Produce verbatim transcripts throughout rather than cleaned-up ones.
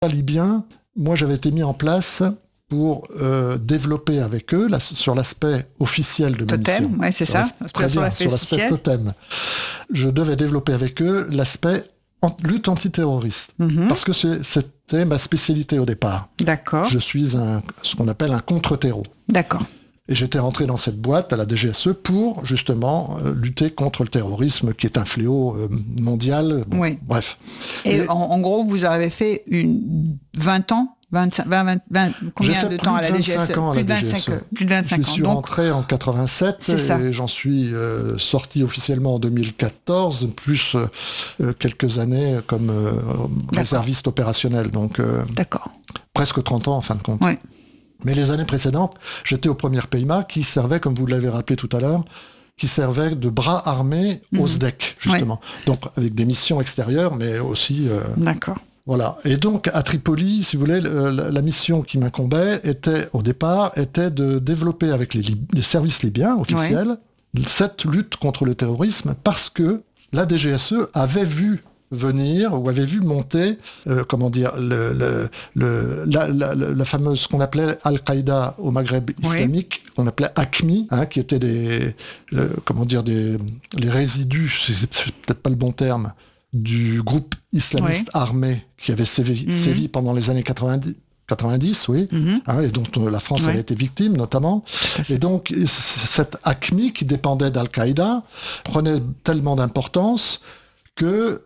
libyens, moi j'avais été mis en place pour euh, développer avec eux, la, sur l'aspect officiel de ma totem, mission. Ouais, c'est sur ça. Très sur bien, sur l'aspect totem. Je devais développer avec eux l'aspect en, lutte antiterroriste. Mm-hmm. Parce que c'est, c'était ma spécialité au départ. D'accord. Je suis un, ce qu'on appelle un contre-terreau. D'accord. Et j'étais rentré dans cette boîte à la D G S E pour, justement, euh, lutter contre le terrorisme, qui est un fléau euh, mondial. Bon, oui. Bref. Et, Et en, en gros, vous avez fait une vingt ans vingt, vingt, vingt, vingt, combien de temps à la D G S E? Plus de vingt-cinq ans. Plus de vingt-cinq ans. Je suis Donc, rentré en quatre-vingt-sept et j'en suis euh, sorti officiellement en deux mille quatorze, plus euh, quelques années comme euh, réserviste opérationnel. Donc, euh, D'accord. presque trente ans en fin de compte. Oui. Mais les années précédentes, j'étais au premier P I M A qui servait, comme vous l'avez rappelé tout à l'heure, qui servait de bras armés mmh. au S D E C, justement. Oui. Donc, avec des missions extérieures, mais aussi... Euh, D'accord. Voilà. Et donc, à Tripoli, si vous voulez, la, la mission qui m'incombait était, au départ, était de développer avec les, les services libyens officiels oui. cette lutte contre le terrorisme parce que la D G S E avait vu venir ou avait vu monter, euh, comment dire, le, le, le, la, la, la fameuse, ce qu'on appelait Al-Qaïda au Maghreb islamique, oui. qu'on appelait A Q M I, hein, qui étaient des, le, comment dire, des, les résidus, c'est, c'est peut-être pas le bon terme, du groupe islamiste oui. armé qui avait sévi, mm-hmm. sévi pendant les années quatre-vingt-dix, quatre-vingt-dix oui, mm-hmm. hein, et dont la France oui. avait été victime notamment. Et donc, cette A Q M I qui dépendait d'Al-Qaïda prenait tellement d'importance que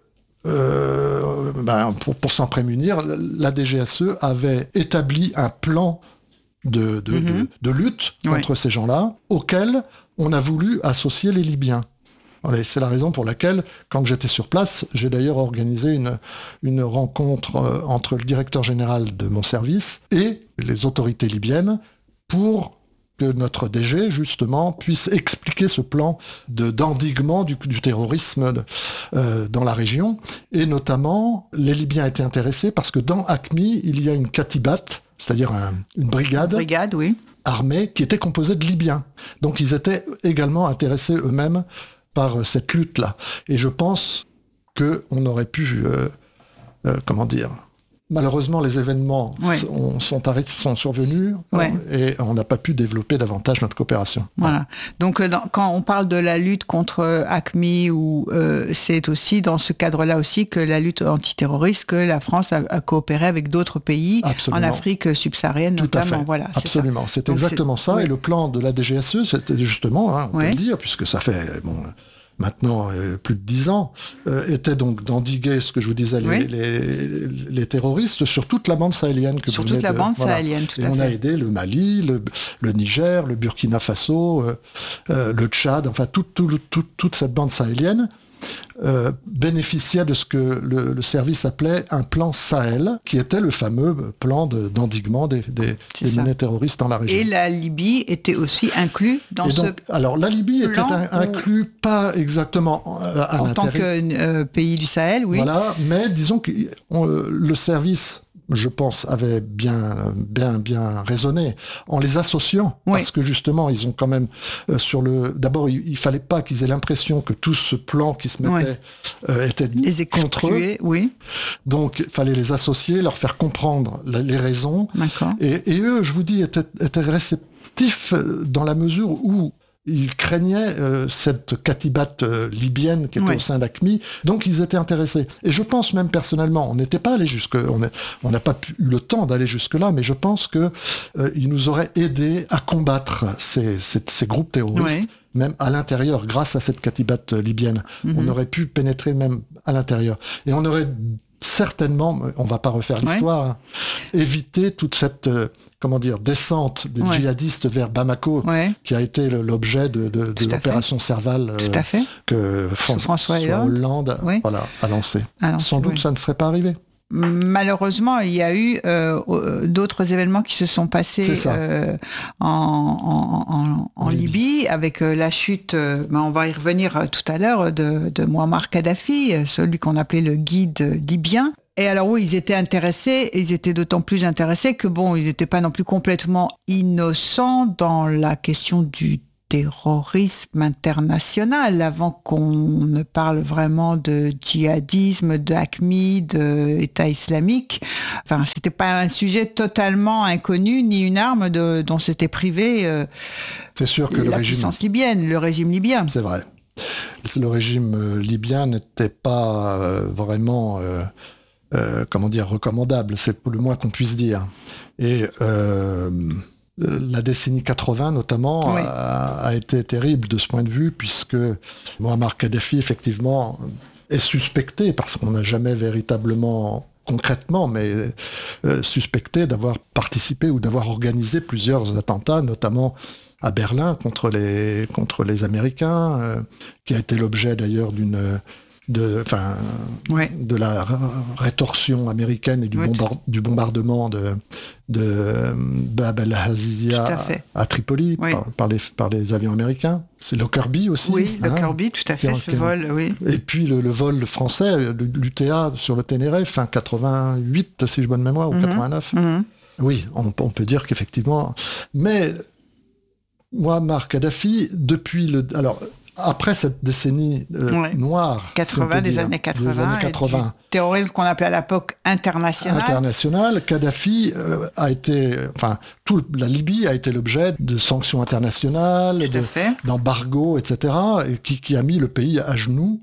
Euh, ben, pour, pour s'en prémunir, la D G S E avait établi un plan de, de, mm-hmm. de, de lutte contre oui. ces gens-là, auquel on a voulu associer les Libyens. Voilà, c'est la raison pour laquelle, quand j'étais sur place, j'ai d'ailleurs organisé une, une rencontre euh, entre le directeur général de mon service et les autorités libyennes pour que notre D G, justement, puisse expliquer ce plan de, d'endiguement du, du terrorisme de, euh, dans la région. Et notamment, les Libyens étaient intéressés parce que dans A Q M I, il y a une katibat, c'est-à-dire un, une brigade, une brigade oui. armée qui était composée de Libyens. Donc ils étaient également intéressés eux-mêmes par cette lutte-là. Et je pense qu'on aurait pu, euh, euh, comment dire... Malheureusement, les événements ouais. sont, sont, arrêtés, sont survenus ouais. et on n'a pas pu développer davantage notre coopération. Voilà. Donc, dans, quand on parle de la lutte contre A Q M I, ou, euh, c'est aussi dans ce cadre-là aussi que la lutte antiterroriste, que la France a, a coopéré avec d'autres pays Absolument. En Afrique subsaharienne Tout notamment. À fait. Voilà, c'est Absolument, ça. c'est Donc, exactement c'est... ça. Oui. Et le plan de la D G S E, c'était justement, hein, on ouais. peut le dire, puisque ça fait... Bon, maintenant euh, plus de dix ans, euh, était donc d'endiguer ce que je vous disais, les, oui. les, les terroristes sur toute la bande sahélienne. Que sur vous toute la de, bande voilà. sahélienne, tout Et à on fait. a aidé le Mali, le, le Niger, le Burkina Faso, euh, euh, le Tchad, enfin tout, tout, tout, toute cette bande sahélienne euh, bénéficiait de ce que le, le service appelait un plan Sahel, qui était le fameux plan de, d'endiguement des, des, des menées terroristes dans la région. Et la Libye était aussi inclus dans Et ce donc, alors la Libye était un, inclus pas exactement euh, à en l'intérieur. tant que euh, pays du Sahel, oui. Voilà, mais disons que on, le service, je pense, avait bien, bien, bien raisonné en les associant, oui. parce que justement, ils ont quand même euh, sur le. D'abord, il, il fallait pas qu'ils aient l'impression que tout ce plan qui se mettait oui. euh, était les contre eux. Oui. Donc, il fallait les associer, leur faire comprendre la, les raisons. D'accord. Et, et eux, je vous dis, étaient, étaient réceptifs dans la mesure où ils craignaient euh, cette katibat euh, libyenne qui était oui. au sein d'A Q M I, donc ils étaient intéressés. Et je pense même personnellement, on n'était pas allé jusque, on n'a pas pu, eu le temps d'aller jusque-là, mais je pense que euh, ils nous auraient aidés à combattre ces, ces, ces groupes terroristes, oui. même à l'intérieur, grâce à cette katibat euh, libyenne. Mm-hmm. On aurait pu pénétrer même à l'intérieur. Et on aurait certainement, on ne va pas refaire l'histoire, ouais. hein, éviter toute cette... Euh, comment dire, descente des ouais. djihadistes vers Bamako, ouais. qui a été le, l'objet de, de, de l'opération Serval euh, que Fran- François Hollande oui. voilà, a lancé. Alors, Sans doute, oui. ça ne serait pas arrivé. Malheureusement, il y a eu euh, d'autres événements qui se sont passés euh, en, en, en, en Libye, Libye, avec euh, la chute, euh, ben on va y revenir euh, tout à l'heure, de, de Mouammar Kadhafi, celui qu'on appelait le guide libyen. Et alors oui, ils étaient intéressés, ils étaient d'autant plus intéressés que bon, ils n'étaient pas non plus complètement innocents dans la question du terrorisme international, avant qu'on ne parle vraiment de djihadisme, d'Aqmi, d'État islamique. Enfin, c'était pas un sujet totalement inconnu, ni une arme de, dont s'était privé euh, c'est sûr que la le régime... puissance libyenne, le régime libyen. C'est vrai. Le régime euh, libyen n'était pas euh, vraiment, euh, euh, comment dire, recommandable, c'est le moins qu'on puisse dire. Et euh, la décennie quatre-vingts, notamment, oui. a, a été terrible de ce point de vue, puisque Muammar Kadhafi, effectivement, est suspecté, parce qu'on n'a jamais véritablement, concrètement, mais euh, suspecté d'avoir participé ou d'avoir organisé plusieurs attentats, notamment à Berlin contre les, contre les Américains, euh, qui a été l'objet d'ailleurs d'une... De, enfin, ouais. de la rétorsion américaine et du, ouais, bombard, du bombardement de, de Bab el-Azizia à, à Tripoli oui. par, par, les, par les avions américains. C'est Lockerbie aussi. Oui, hein, Lockerbie, tout à fait, qui, ce qui, vol, oui. Et puis le, le vol français, l'U T A sur le Ténéré, fin quatre-vingt-huit, si je bonne mémoire, ou mm-hmm. quatre-vingt-neuf. Mm-hmm. Oui, on, on peut dire qu'effectivement... Mais Muammar Kadhafi, depuis le... Alors, après cette décennie euh, ouais. noire, quatre-vingts, si des, dire, années quatre-vingts, des années quatre-vingts, terrorisme qu'on appelait à l'époque international. International, Kadhafi euh, a été, enfin, tout la Libye a été l'objet de sanctions internationales, de, d'embargos, et cetera, et qui, qui a mis le pays à genoux.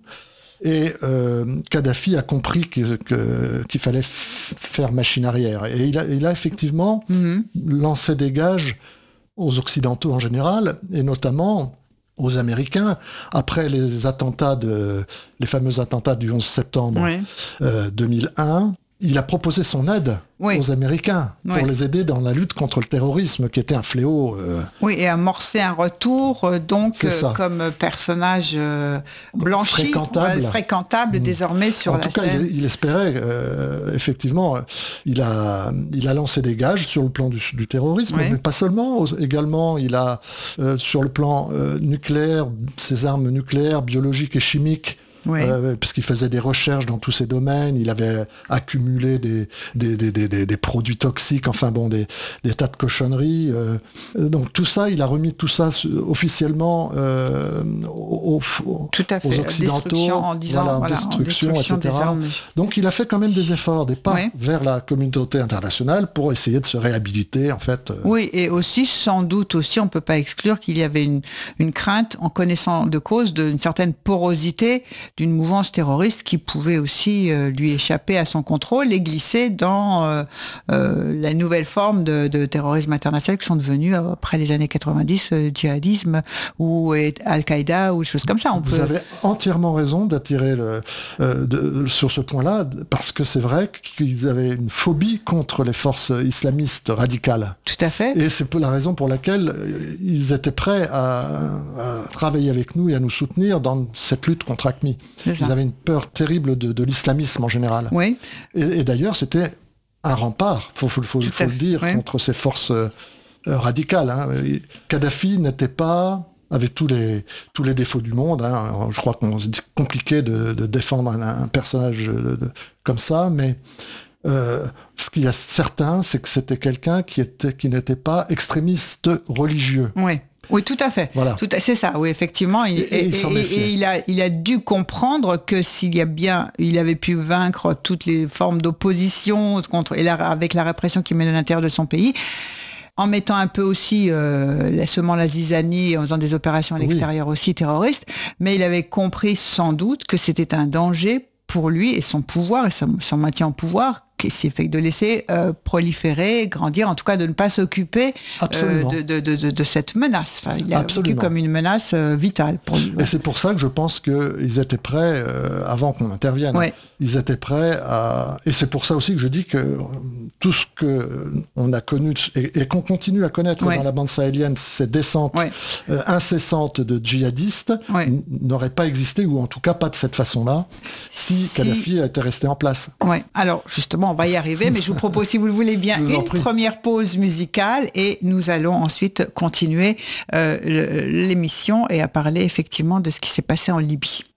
Et euh, Kadhafi a compris que, que, qu'il fallait f- faire machine arrière. Et il a, il a effectivement mm-hmm. lancé des gages aux Occidentaux en général, et notamment aux Américains, après les attentats de, les fameux attentats du onze septembre oui. euh, deux mille un, il a proposé son aide oui. aux Américains pour oui. les aider dans la lutte contre le terrorisme, qui était un fléau. Euh... Oui, et amorcer un retour, euh, donc, euh, comme personnage euh, blanchi, fréquentable, euh, fréquentable mmh. désormais sur en la tout scène. cas, il, il espérait, euh, effectivement, il a, il a lancé des gages sur le plan du, du terrorisme, oui. mais pas seulement, également, il a, euh, sur le plan euh, nucléaire, ses armes nucléaires, biologiques et chimiques, Oui. Euh, parce qu'il faisait des recherches dans tous ces domaines, il avait accumulé des, des, des, des, des, des produits toxiques, enfin bon, des, des tas de cochonneries. Euh, donc tout ça, il a remis tout ça officiellement euh, aux, aux, tout à fait. aux Occidentaux, en disant, voilà, voilà, destruction, en destruction, et cetera. Donc il a fait quand même des efforts, des pas oui. vers la communauté internationale pour essayer de se réhabiliter, en fait. Oui, et aussi, sans doute aussi, on ne peut pas exclure qu'il y avait une, une crainte, en connaissant de cause, d'une certaine porosité d'une mouvance terroriste qui pouvait aussi euh, lui échapper à son contrôle et glisser dans euh, euh, la nouvelle forme de, de terrorisme international qui sont devenus, euh, après les années quatre-vingt-dix, euh, djihadisme ou euh, Al-Qaïda ou des choses comme ça. On Vous peut... avez entièrement raison d'attirer le, euh, de, sur ce point-là, parce que c'est vrai qu'ils avaient une phobie contre les forces islamistes radicales. Tout à fait. Et c'est la raison pour laquelle ils étaient prêts à, à travailler avec nous et à nous soutenir dans cette lutte contre Aqmi. Ils avaient une peur terrible de, de l'islamisme en général. Oui. Et, et d'ailleurs, c'était un rempart, il faut, faut, faut, faut le dire, oui. contre ces forces euh, radicales. Hein. Kadhafi n'était pas, avait tous les, tous les défauts du monde. Hein. Je crois que c'est compliqué de, de défendre un, un personnage de, de, comme ça, mais euh, ce qu'il y a certain, c'est que c'était quelqu'un qui, était, qui n'était pas extrémiste religieux. Oui. Oui, tout à fait. Voilà. Tout à, c'est ça, oui, effectivement. Il, et, et, et, et, et il, a, il a dû comprendre que s'il y a bien, il avait pu vaincre toutes les formes d'opposition contre, et la, avec la répression qu'il mène à l'intérieur de son pays, en mettant un peu aussi euh, seulement la zizanie, en faisant des opérations à l'extérieur oui. aussi terroristes, mais il avait compris sans doute que c'était un danger pour lui et son pouvoir, et son, son maintien en pouvoir, c'est fait de laisser euh, proliférer, grandir, en tout cas de ne pas s'occuper euh, de, de, de, de cette menace. Enfin, il l'a vécu comme une menace euh, vitale pour lui. Ouais. Et c'est pour ça que je pense qu'ils étaient prêts, euh, avant qu'on intervienne, ouais. ils étaient prêts à... Et c'est pour ça aussi que je dis que tout ce qu'on a connu et, et qu'on continue à connaître ouais. dans la bande sahélienne, ces descentes ouais. euh, incessantes de djihadistes, ouais. n- n'auraient pas existé, ou en tout cas pas de cette façon-là, si, si... Kadhafi était resté en place. Oui, alors justement, on va y arriver, mais je vous propose, si vous le voulez bien, une prie. première pause musicale et nous allons ensuite continuer euh, l'émission et à parler effectivement de ce qui s'est passé en Libye.